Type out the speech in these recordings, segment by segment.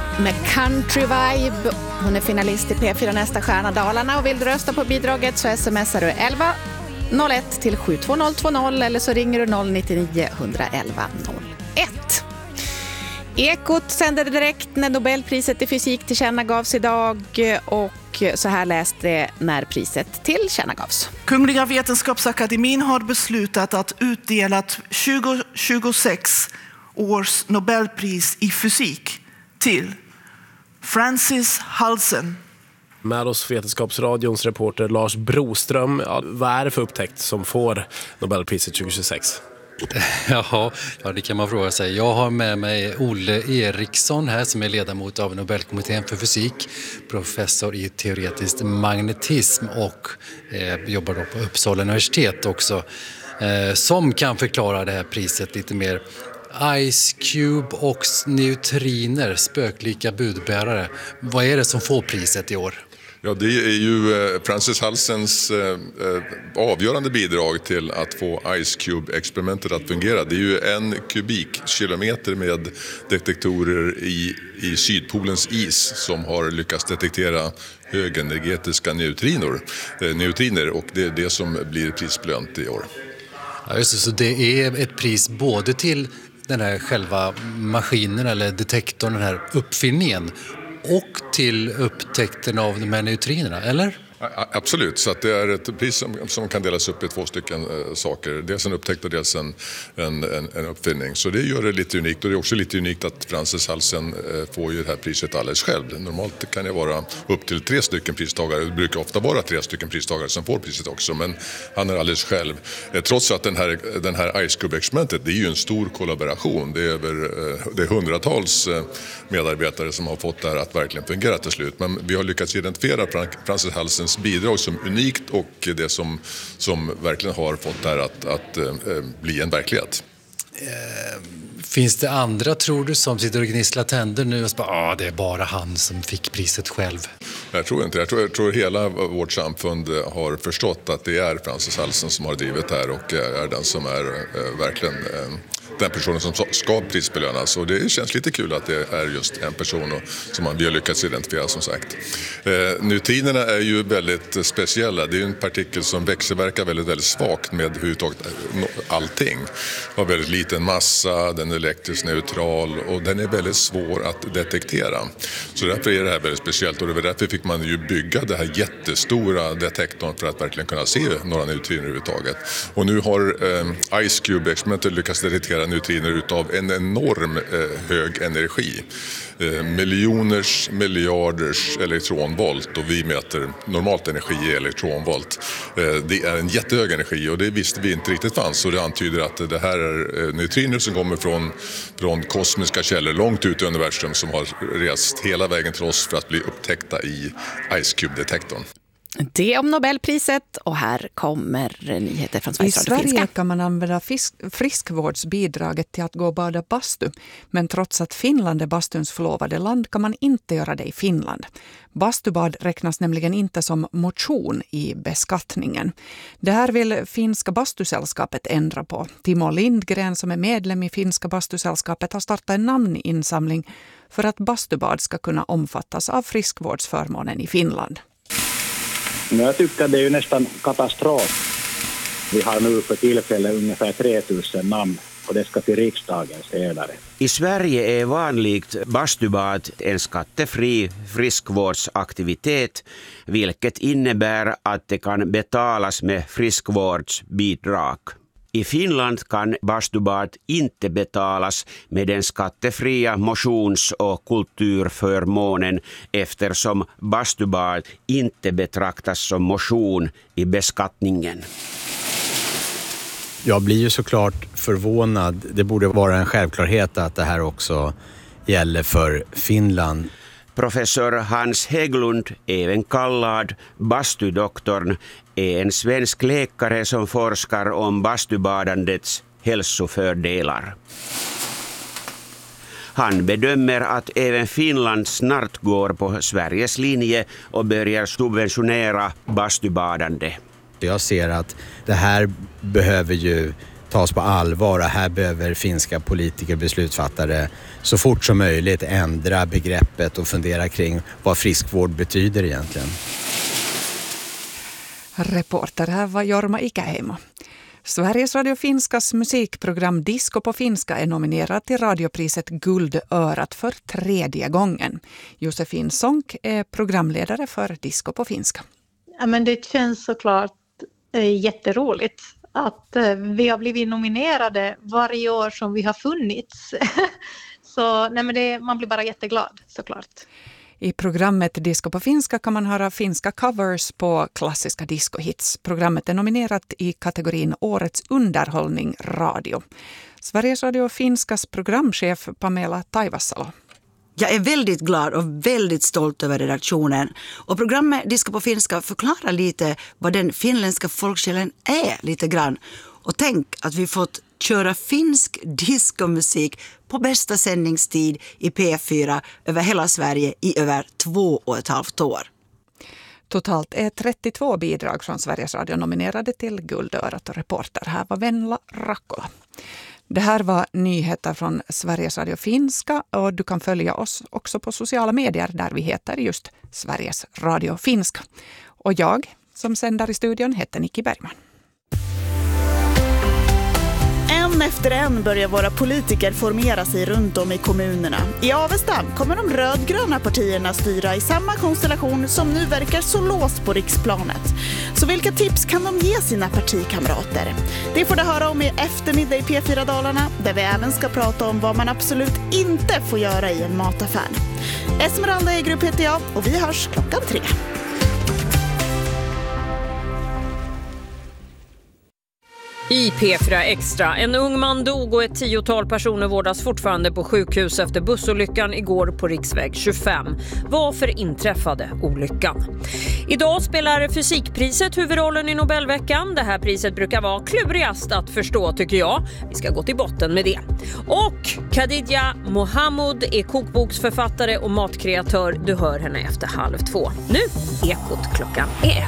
med Country Vibe. Hon är finalist i P4 Nästa stjärna Dalarna, och vill du rösta på bidraget så smsar du 1101 till 72020 eller så ringer du 099 111 01. Ekot sänder direkt när Nobelpriset i fysik tillkännagavs idag, och så här läste det när priset tillkännagavs. Kungliga vetenskapsakademin har beslutat att utdela 2026 års Nobelpris i fysik till Francis Halsen. Med oss Vetenskapsradions reporter Lars Broström. Vad är det för upptäckt som får Nobelpriset 2026? Ja, det kan man fråga sig. Jag har med mig Olle Eriksson här som är ledamot av Nobelkommittén för fysik, professor i teoretisk magnetism och jobbar då på Uppsala universitet också, som kan förklara det här priset lite mer. Ice Cube och neutriner, spöklika budbärare. Vad är det som får priset i år? Ja, det är ju Francis Halsens avgörande bidrag till att få Ice Cube-experimentet att fungera. Det är ju 1 kubikkilometer med detektorer i Sydpolens is som har lyckats detektera högenergetiska neutriner, och det är det som blir prisbelönt i år. Ja, just det, så det är ett pris både till den här själva maskinen eller detektorn, den här uppfinningen, och till upptäckten av de här neutrinerna, eller? Absolut, så att det är ett pris som kan delas upp i 2 stycken saker. Dels en upptäckt och dels en uppfinning. Så det gör det lite unikt, och det är också lite unikt att Francis Halsen får ju det här priset alldeles själv. Normalt kan det vara upp till 3 stycken pristagare. Det brukar ofta vara 3 stycken pristagare som får priset också, men han är alldeles själv. Trots att den här Ice Cube-experimentet, det är ju en stor kollaboration. Det är hundratals medarbetare som har fått det här att verkligen fungera till slut. Men vi har lyckats identifiera Francis Halsens bidrag som unikt och det som verkligen har fått det här att bli en verklighet. Finns det andra, tror du, som sitter och gnisslar tänder nu och bara, det är bara han som fick priset själv? Jag tror inte. Jag tror hela vårt samfund har förstått att det är Francis Halsen som har drivit det här och är den som är verkligen den personen som ska prisbelönas. Och det känns lite kul att det är just en person som vi har lyckats identifiera, som sagt. Neutrinerna är ju väldigt speciella. Det är en partikel som växelverkar väldigt, väldigt svagt med allting. Den har väldigt liten massa, den är elektriskt neutral och den är väldigt svår att detektera. Så därför är det här väldigt speciellt, och det var därför fick man ju bygga det här jättestora detektorn för att verkligen kunna se några neutriner överhuvudtaget. Och nu har Ice Cube-experimentet lyckats detektera neutriner utav en enorm hög energi. Miljarders elektronvolt, och vi mäter normalt energi i elektronvolt. Det är en jättehög energi, och det visste vi inte riktigt fanns, och det antyder att det här är neutriner som kommer från kosmiska källor långt ut i universum som har rest hela vägen till oss för att bli upptäckta i Ice Cube-detektorn. Det om Nobelpriset, och här kommer nyheter från Sveriges Radio. I Sverige kan man använda friskvårdsbidraget till att gå och bada bastu, men trots att Finland är bastuns förlovade land kan man inte göra det i Finland. Bastubad räknas nämligen inte som motion i beskattningen. Det här vill Finska bastusällskapet ändra på. Timo Lindgren, som är medlem i Finska bastusällskapet, har startat en namninsamling för att bastubad ska kunna omfattas av friskvårdsförmånen i Finland. Jag tycker det är ju nästan katastrof. Vi har nu för tillfället ungefär 3000 namn, och det ska till riksdagen senare. I Sverige är vanligt bastubad en skattefri friskvårdsaktivitet, vilket innebär att det kan betalas med friskvårdsbidrag. I Finland kan bastubad inte betalas med den skattefria motions- och kulturförmånen, eftersom bastubad inte betraktas som motion i beskattningen. Jag blir ju såklart förvånad. Det borde vara en självklarhet att det här också gäller för Finland. Professor Hans Hägglund, även kallad bastudoktorn, är en svensk läkare som forskar om bastubadandets hälsofördelar. Han bedömer att även Finland snart går på Sveriges linje och börjar subventionera bastubadande. Jag ser att det här behöver ju tas på allvar och här behöver finska politiker och beslutsfattare så fort som möjligt ändra begreppet och fundera kring vad friskvård betyder egentligen. Reporter här var Jorma Ikäheimo. Sveriges Radio Finskas musikprogram Disco på finska är nominerat till radiopriset Guldörat för 3:e gången. Josefin Sonck är programledare för Disco på finska. Ja, men det känns såklart jätteroligt att vi har blivit nominerade varje år som vi har funnits. Så nej, men man blir bara jätteglad såklart. I programmet Disco på finska kan man höra finska covers på klassiska discohits. Programmet är nominerat i kategorin Årets underhållning radio. Sveriges Radio Finskas programchef Pamela Taivasalo. Jag är väldigt glad och väldigt stolt över redaktionen. Och programmet Disco på finska förklarar lite vad den finländska folksjälen är lite grann. Och tänk att vi fått köra finsk diskomusik på bästa sändningstid i P4 över hela Sverige i över 2,5 år. Totalt är 32 bidrag från Sveriges Radio nominerade till Guldörat och reporter. Här var Venla Rakkola. Det här var nyheter från Sveriges Radio Finska och du kan följa oss också på sociala medier där vi heter just Sveriges Radio Finska. Och jag som sänder i studion heter Nicky Bergman. En efter en börjar våra politiker formera sig runt om i kommunerna. I Avesta kommer de rödgröna partierna styra i samma konstellation som nu verkar så låst på riksplanet. Så vilka tips kan de ge sina partikamrater? Det får du höra om i eftermiddag i P4 Dalarna, där vi även ska prata om vad man absolut inte får göra i en mataffär. Esmeralda Egrup heter jag och vi hörs 3:00. I P4 Extra. En ung man dog och ett 10-tal personer vårdas fortfarande på sjukhus efter bussolyckan igår på riksväg 25. Varför inträffade olyckan? Idag spelar fysikpriset huvudrollen i Nobelveckan. Det här priset brukar vara klurigast att förstå tycker jag. Vi ska gå till botten med det. Och Khadija Mohamud är kokboksförfattare och matkreatör. Du hör henne efter 1:30. Nu, Ekot klockan 1.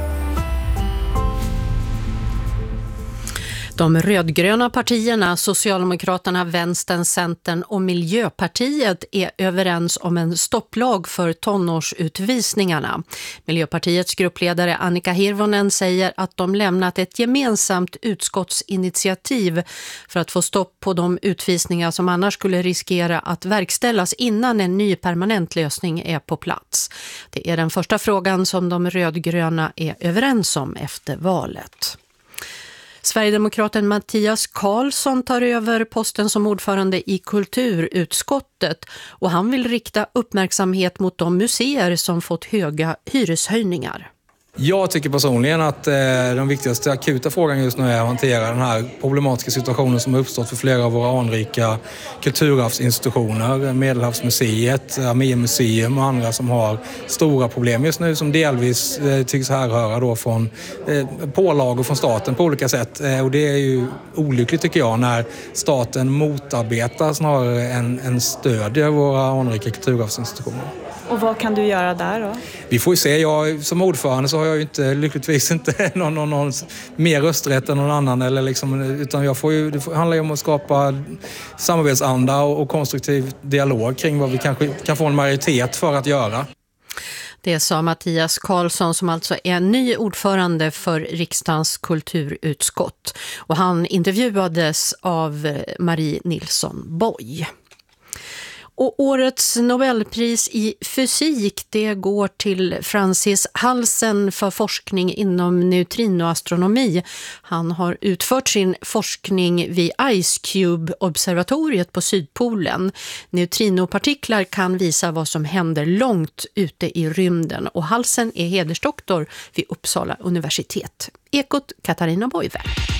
De rödgröna partierna, Socialdemokraterna, Vänstern, Centern och Miljöpartiet är överens om en stopplag för tonårsutvisningarna. Miljöpartiets gruppledare Annika Hirvonen säger att de lämnat ett gemensamt utskottsinitiativ för att få stopp på de utvisningar som annars skulle riskera att verkställas innan en ny permanent lösning är på plats. Det är den första frågan som de rödgröna är överens om efter valet. Sverigedemokraten Mattias Karlsson tar över posten som ordförande i kulturutskottet och han vill rikta uppmärksamhet mot de museer som fått höga hyreshöjningar. Jag tycker personligen att den viktigaste akuta frågan just nu är att hantera den här problematiska situationen som har uppstått för flera av våra anrika kulturarvsinstitutioner, Medelhavsmuseet, Armémuseum och andra som har stora problem just nu som delvis tycks härröra då från pålagor från staten på olika sätt. Och det är ju olyckligt tycker jag när staten motarbetar snarare än stödjer våra anrika kulturarvsinstitutioner. Och vad kan du göra där då? Vi får ju se. Jag som ordförande så har jag ju inte, lyckligtvis inte någon mer rösträtt än någon annan. Eller liksom, utan det handlar ju om att skapa samarbetsanda och konstruktiv dialog kring vad vi kanske kan få en majoritet för att göra. Det sa Mattias Karlsson som alltså är ny ordförande för riksdagens kulturutskott. Och han intervjuades av Marie Nilsson Boy. Och årets Nobelpris i fysik det går till Francis Halsen för forskning inom neutrinoastronomi. Han har utfört sin forskning vid Ice Cube-observatoriet på Sydpolen. Neutrinopartiklar kan visa vad som händer långt ute i rymden och Halsen är hedersdoktor vid Uppsala universitet. Ekot Katarina Boive.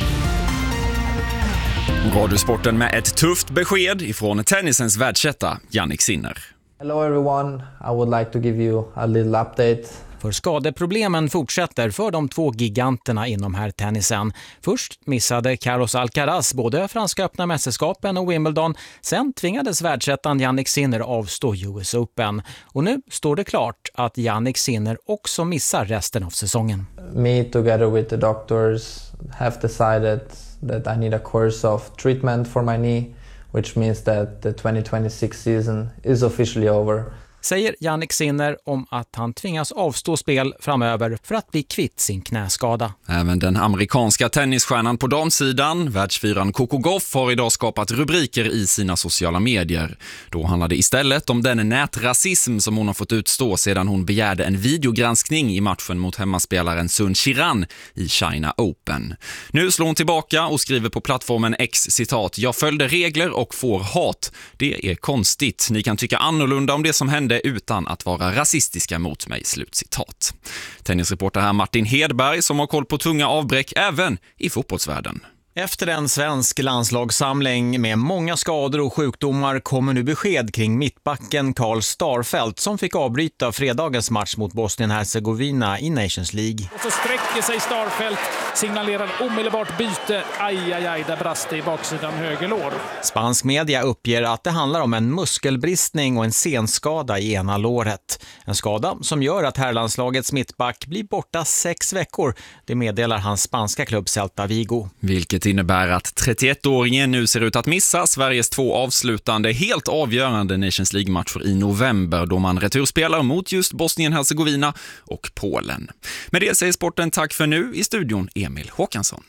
Radiosporten med ett tufft besked ifrån tennisens världsetta Jannik Sinner. Hello everyone, I would like to give you a little update. För skadeproblemen fortsätter för de två giganterna inom här tennisen. Först missade Carlos Alcaraz både franska öppna mästerskapen och Wimbledon. Sen tvingades världsettan Jannik Sinner avstå US Open. Och nu står det klart att Jannik Sinner också missar resten av säsongen. Me together with the doctors have decided that I need a course of treatment for my knee, which means that the 2026 season is officially over. Säger Jannik Sinner om att han tvingas avstå spel framöver för att bli kvitt sin knäskada. Även den amerikanska tennisstjärnan på damsidan, världsfyran Coco Gauff, har idag skapat rubriker i sina sociala medier. Då handlar det istället om den nätrasism som hon har fått utstå sedan hon begärde en videogranskning i matchen mot hemmaspelaren Sun Qiran i China Open. Nu slår hon tillbaka och skriver på plattformen X citat: "Jag följde regler och får hat. Det är konstigt. Ni kan tycka annorlunda om det som hände utan att vara rasistiska mot mig", slutcitat. Tennisreporter här Martin Hedberg som har koll på tunga avbräck även i fotbollsvärlden. Efter en svensk landslagssamling med många skador och sjukdomar kommer nu besked kring mittbacken Karl Starfelt som fick avbryta fredagens match mot Bosnien-Hercegovina i Nations League. Och så sträcker sig Starfelt, signalerar omedelbart byte. Aj, där brast det i baksidan höger lår. Spansk media uppger att det handlar om en muskelbristning och en senskada i ena låret. En skada som gör att herrlandslagets mittback blir borta 6 veckor. Det meddelar hans spanska klubb Celta Vigo. Vilket innebär att 31-åringen nu ser ut att missa Sveriges 2 avslutande helt avgörande Nations League-matcher i november då man returspelar mot just Bosnien-Hercegovina och Polen. Med det säger sporten tack för nu. I studion Emil Håkansson.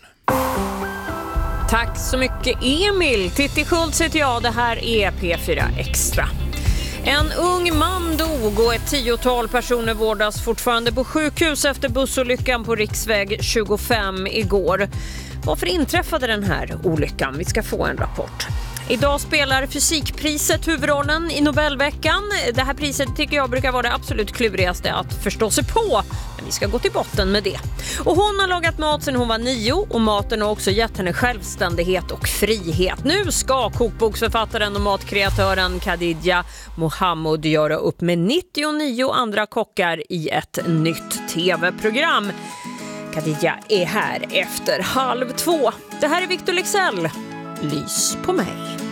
Tack så mycket Emil. Titti Schultz heter jag. Det här är P4 Extra. En ung man dog och ett 10-tal personer vårdas fortfarande på sjukhus efter bussolyckan på riksväg 25 igår. Varför inträffade den här olyckan? Vi ska få en rapport. Idag spelar fysikpriset huvudrollen i Nobelveckan. Det här priset tycker jag brukar vara det absolut klurigaste att förstå sig på. Men vi ska gå till botten med det. Och hon har lagat mat sedan hon var 9 och maten har också gett henne självständighet och frihet. Nu ska kokboksförfattaren och matkreatören Khadija Mohamud göra upp med 99 andra kockar i ett nytt tv-program. Khadija är här efter 1:30. Det här är Victor Leksell. Lys på mig.